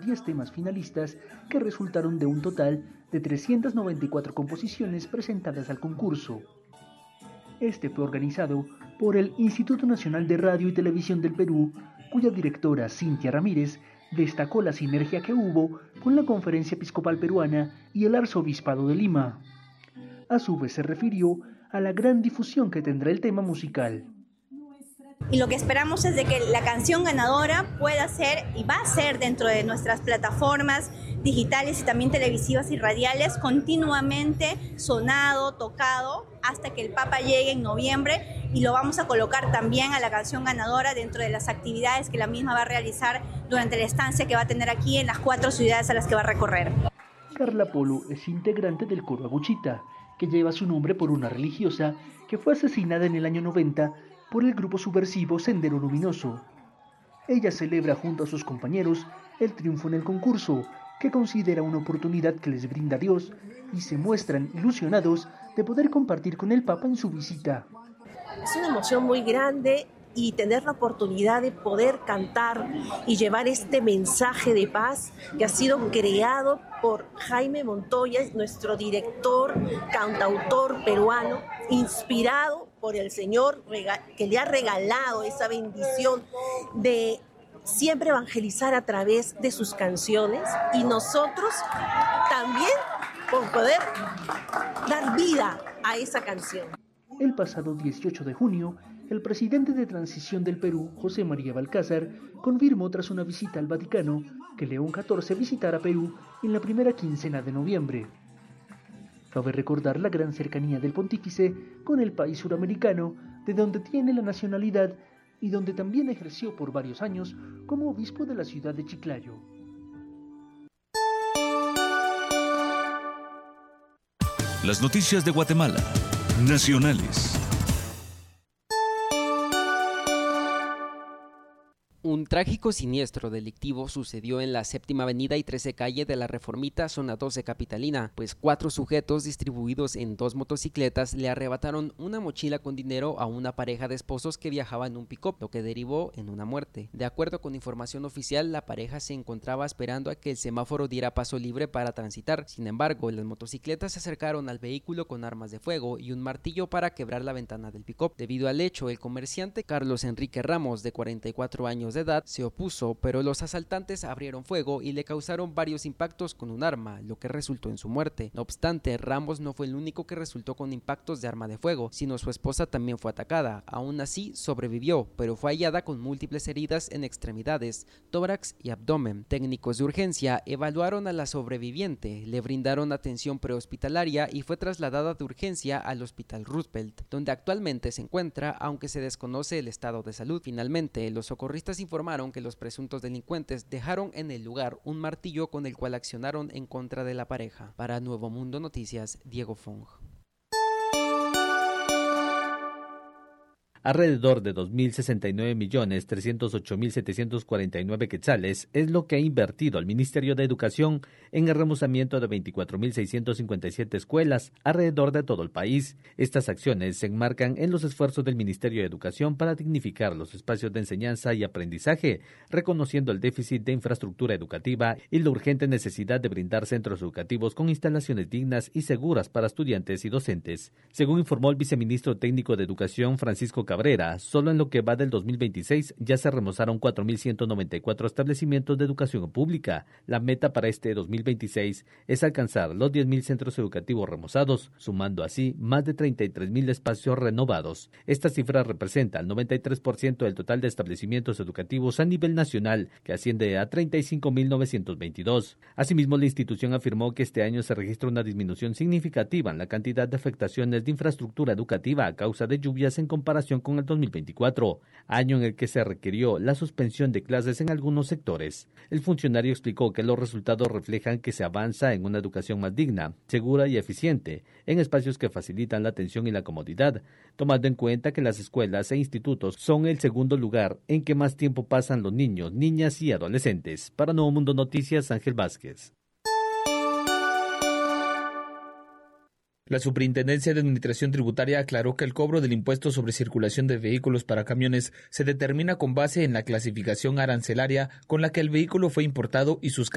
10 temas finalistas que resultaron de un total de 394 composiciones presentadas al concurso. Este fue organizado por el Instituto Nacional de Radio y Televisión del Perú, cuya directora Cintia Ramírez destacó la sinergia que hubo con la Conferencia Episcopal Peruana y el Arzobispado de Lima. A su vez se refirió a la gran difusión que tendrá el tema musical. Y lo que esperamos es de que la canción ganadora pueda ser y va a ser dentro de nuestras plataformas digitales y también televisivas y radiales continuamente sonado, tocado, hasta que el Papa llegue en noviembre, y lo vamos a colocar también a la canción ganadora dentro de las actividades que la misma va a realizar durante la estancia que va a tener aquí en las 4 ciudades a las que va a recorrer. Carla Polo es integrante del coro Aguchita, que lleva su nombre por una religiosa que fue asesinada en el año 90 por el grupo subversivo Sendero Luminoso. Ella celebra junto a sus compañeros el triunfo en el concurso, que considera una oportunidad que les brinda Dios, y se muestran ilusionados de poder compartir con el Papa en su visita. Es una emoción muy grande, y tener la oportunidad de poder cantar y llevar este mensaje de paz que ha sido creado por Jaime Montoya, nuestro director, cantautor peruano, inspirado por el Señor, que le ha regalado esa bendición de siempre evangelizar a través de sus canciones, y nosotros también por poder dar vida a esa canción. El pasado 18 de junio, el presidente de transición del Perú, José María Balcázar, confirmó tras una visita al Vaticano que León XIV visitará Perú en la primera quincena de noviembre. Cabe recordar la gran cercanía del pontífice con el país suramericano, de donde tiene la nacionalidad y donde también ejerció por varios años como obispo de la ciudad de Chiclayo. Las noticias de Guatemala, nacionales. Un trágico siniestro delictivo sucedió en la 7ª Avenida y 13 Calle de la Reformita, zona 12 capitalina, pues 4 sujetos distribuidos en 2 motocicletas le arrebataron una mochila con dinero a una pareja de esposos que viajaba en un pick-up, lo que derivó en una muerte. De acuerdo con información oficial, la pareja se encontraba esperando a que el semáforo diera paso libre para transitar. Sin embargo, las motocicletas se acercaron al vehículo con armas de fuego y un martillo para quebrar la ventana del pick-up. Debido al hecho, el comerciante Carlos Enrique Ramos, de 44 años de edad, se opuso, pero los asaltantes abrieron fuego y le causaron varios impactos con un arma, lo que resultó en su muerte. No obstante, Ramos no fue el único que resultó con impactos de arma de fuego, sino su esposa también fue atacada. Aún así, sobrevivió, pero fue hallada con múltiples heridas en extremidades, tórax y abdomen. Técnicos de urgencia evaluaron a la sobreviviente, le brindaron atención prehospitalaria y fue trasladada de urgencia al Hospital Roosevelt, donde actualmente se encuentra, aunque se desconoce el estado de salud. Finalmente, los socorristas informaron que los presuntos delincuentes dejaron en el lugar un martillo con el cual accionaron en contra de la pareja. Para Nuevo Mundo Noticias, Diego Fong. Alrededor de 2.069.308.749 quetzales es lo que ha invertido el Ministerio de Educación en el remozamiento de 24.657 escuelas alrededor de todo el país. Estas acciones se enmarcan en los esfuerzos del Ministerio de Educación para dignificar los espacios de enseñanza y aprendizaje, reconociendo el déficit de infraestructura educativa y la urgente necesidad de brindar centros educativos con instalaciones dignas y seguras para estudiantes y docentes. Según informó el viceministro técnico de Educación, Francisco Cabrera, solo en lo que va del 2026 ya se remozaron 4.194 establecimientos de educación pública. La meta para este 2026 es alcanzar los 10.000 centros educativos remozados, sumando así más de 33.000 espacios renovados. Esta cifra representa el 93% del total de establecimientos educativos a nivel nacional, que asciende a 35.922. Asimismo, la institución afirmó que este año se registra una disminución significativa en la cantidad de afectaciones de infraestructura educativa a causa de lluvias en comparación con el 2024, año en el que se requirió la suspensión de clases en algunos sectores. El funcionario explicó que los resultados reflejan que se avanza en una educación más digna, segura y eficiente, en espacios que facilitan la atención y la comodidad, tomando en cuenta que las escuelas e institutos son el segundo lugar en que más tiempo pasan los niños, niñas y adolescentes. Para Nuevo Mundo Noticias, Ángel Vázquez. La Superintendencia de Administración Tributaria aclaró que el cobro del impuesto sobre circulación de vehículos para camiones se determina con base en la clasificación arancelaria con la que el vehículo fue importado y sus